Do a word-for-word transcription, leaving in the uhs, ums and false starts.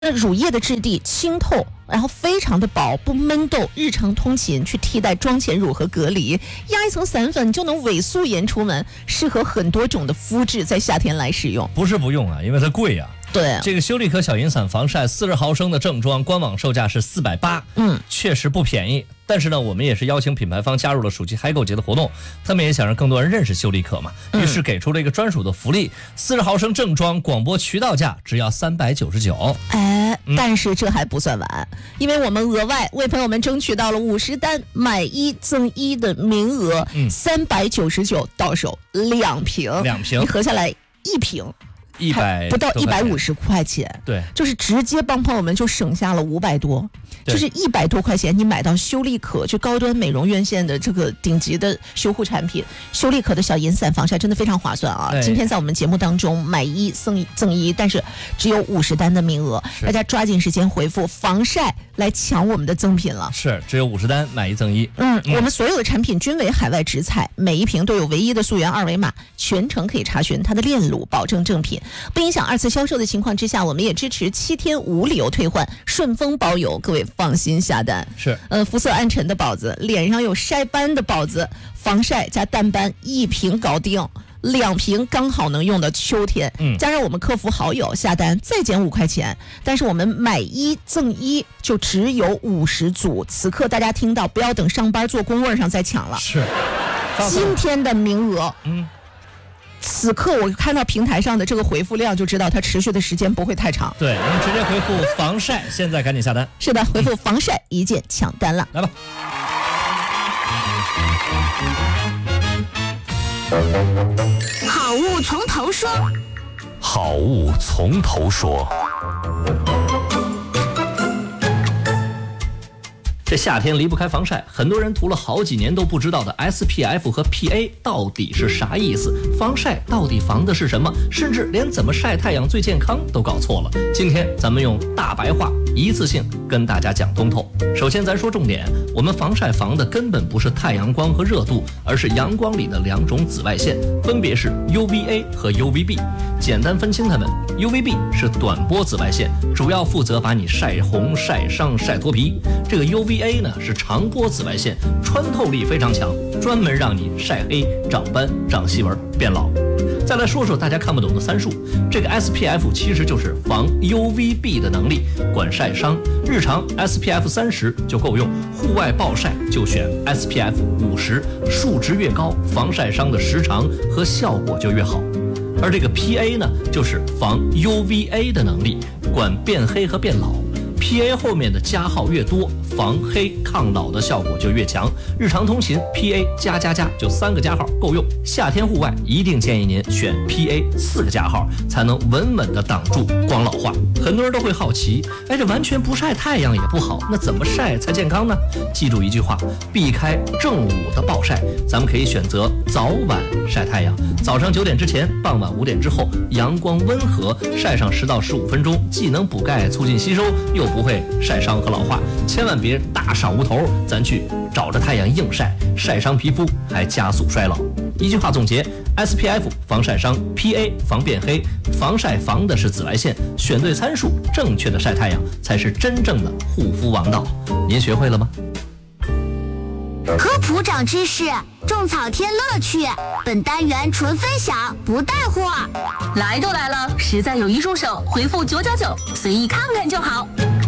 乳液的质地清透，然后非常的薄，不闷痘，日常通勤去替代妆前乳和隔离，压一层散粉你就能伪素颜出门，适合很多种的肤质，在夏天来使用。 不是不用啊，因为它贵啊。 对， 这个修丽可小银伞防晒四十毫升的正装，官网售价是四百八，嗯，确实不便宜。但是呢，我们也是邀请品牌方加入了暑期嗨购节的活动，他们也想让更多人认识修丽可嘛，于是给出了一个专属的福利：四十毫升正装广播渠道价只要三百九十九。 哎，但是这还不算完，因为我们额外为朋友们争取到了五十单买一赠一的名额，三百九十九到手两瓶， 两瓶， 你合下来一瓶。 一百不到一百五十块钱， 对， 就是直接帮朋友们就省下了五百多，就是一百多块钱，你买到修丽可就高端美容院线的这个顶级的修护产品，修丽可的小银伞防晒真的非常划算啊！今天在我们节目当中买一送一赠一，但是只有五十单的名额，大家抓紧时间回复防晒来抢我们的赠品了。 是，只有五十单买一赠一。 嗯，嗯我们所有的产品均为海外直采，每一瓶都有唯一的溯源二维码，全程可以查询它的链路，保证正品。不影响二次销售的情况之下，我们也支持七天无理由退换，顺丰包邮，各位放心下单。 是， 呃，肤色暗沉的宝子，脸上有晒斑的宝子，防晒加淡斑一瓶搞定，两瓶刚好能用的秋天。嗯，加上我们客服好友下单再减五块钱，但是我们买一赠一就只有五十组。此刻大家听到，不要等上班坐工位上再抢了。 是， 今天的名额，嗯。此刻我看到平台上的这个回复量，就知道它持续的时间不会太长。 对，我们直接回复防晒，现在赶紧下单。 是的，回复防晒一键抢单了。 来吧。 好物从头说。 好物从头说。 这夏天离不开防晒，很多人涂了好几年都不知道的 S P F 和 P A 到底是啥意思？防晒到底防的是什么？甚至连怎么晒太阳最健康都搞错了。今天咱们用大白话一次性跟大家讲通透。首先咱说重点，我们防晒防的根本不是太阳光和热度，而是阳光里的两种紫外线，分别是 U V A 和 U V B。简单分清它们， U V B 是短波紫外线，主要负责把你晒红、晒伤、晒脱皮。这个 U V A 呢是长波紫外线，穿透力非常强，专门让你晒黑、长斑、长细纹、变老。再来说说大家看不懂的参数，这个 S P F 其实就是防 U V B 的能力，管晒伤。日常 S P F 三十就够用，户外暴晒就选 S P F 五十，数值越高，防晒伤的时长和效果就越好。而这个 P A 呢，就是防 U V A 的能力，管变黑和变老。P A 后面的加号越多，防黑抗老的效果就越强。日常通勤 P A 加加加就三个加号够用。夏天户外一定建议您选 P A 四个加号，才能稳稳地挡住光老化。很多人都会好奇，哎，这完全不晒太阳也不好，那怎么晒才健康呢？记住一句话，避开正午的暴晒，咱们可以选择早晚晒太阳。早上九点之前，傍晚五点之后，阳光温和，晒上十到十五分钟，既能补钙促进吸收，又不会晒伤和老化。千万别大晌无头咱去找着太阳硬晒，晒伤皮肤还加速衰老。一句话总结， S P F 防晒伤， P A 防变黑，防晒防的是紫外线，选对参数，正确的晒太阳才是真正的护肤王道。您学会了吗？ 科普长知识，种草添乐趣。本单元纯分享，不带货。 来都来了，实在有一束手，回复九九九，随意看看就好。